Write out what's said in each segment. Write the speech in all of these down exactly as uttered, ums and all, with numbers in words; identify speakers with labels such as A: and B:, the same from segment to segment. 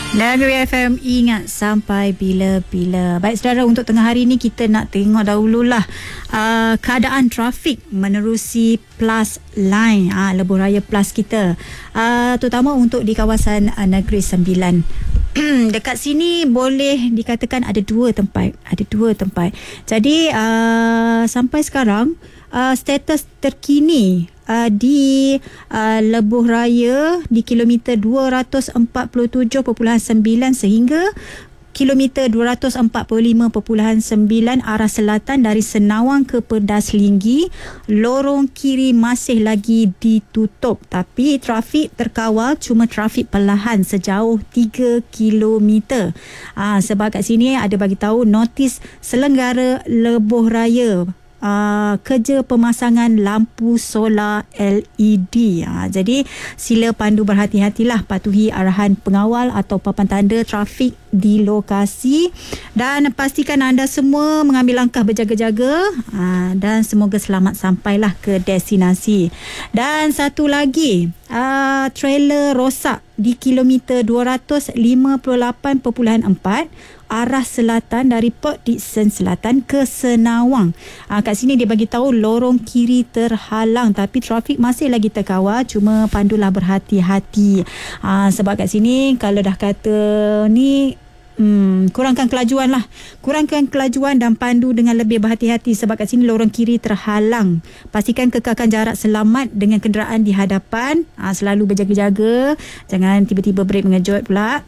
A: Negeri F M, ingat sampai bila-bila. Baik saudara, untuk tengah hari ni kita nak tengok dahululah uh, keadaan trafik menerusi Plus Line, uh, lebuh raya Plus kita, uh, terutama untuk di kawasan uh, Negeri Sembilan. Dekat sini boleh dikatakan ada dua tempat, ada dua tempat. Jadi uh, sampai sekarang uh, status terkini Uh, di uh, lebuh raya di kilometer dua ratus empat puluh tujuh perpuluhan sembilan sehingga kilometer dua ratus empat puluh lima perpuluhan sembilan arah selatan dari Senawang ke Pedas Linggi, lorong kiri masih lagi ditutup, tapi trafik terkawal, cuma trafik perlahan sejauh tiga kilometer. Ah, sebab kat sini ada bagi tahu notis selenggara lebuh raya Uh, kerja pemasangan lampu solar L E D. Uh, jadi sila pandu berhati-hatilah, patuhi arahan pengawal atau papan tanda trafik di lokasi dan pastikan anda semua mengambil langkah berjaga-jaga uh, dan semoga selamat sampailah ke destinasi. Dan satu lagi, uh, trailer rosak di kilometer dua ratus lima puluh lapan perpuluhan empat arah selatan dari Port Dickson Selatan ke Senawang. Ha, kat sini dia bagi tahu lorong kiri terhalang, tapi trafik masih lagi terkawal, cuma pandulah berhati-hati. Ha, sebab kat sini kalau dah kata ni Hmm, kurangkan kelajuan lah kurangkan kelajuan dan pandu dengan lebih berhati-hati sebab kat sini lorong kiri terhalang. Pastikan kekalkan jarak selamat dengan kenderaan di hadapan. ha, Selalu berjaga-jaga, jangan tiba-tiba brek mengejut pula.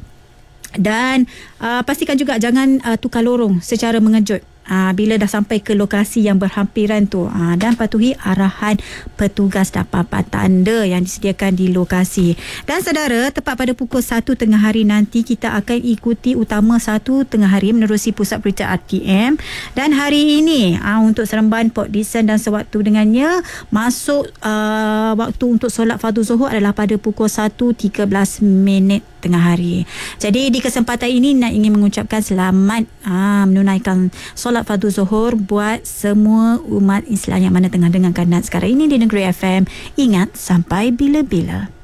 A: Dan uh, pastikan juga jangan uh, tukar lorong secara mengejut uh, bila dah sampai ke lokasi yang berhampiran tu, uh, dan patuhi arahan petugas dan papan tanda yang disediakan di lokasi. Dan saudara, tepat pada pukul satu tengah hari nanti kita akan ikuti utama satu tengah hari menerusi pusat berita R T M. Dan hari ini uh, untuk Seremban, Port Dickson dan sewaktu dengannya masuk uh, waktu untuk solat fardu zuhur adalah pada pukul satu tiga belas minit tengah hari. Jadi di kesempatan ini nak ingin mengucapkan selamat aa, menunaikan solat fardu zuhur buat semua umat Islam yang mana tengah dengarkan sekarang ini di Negeri F M. Ingat sampai bila-bila.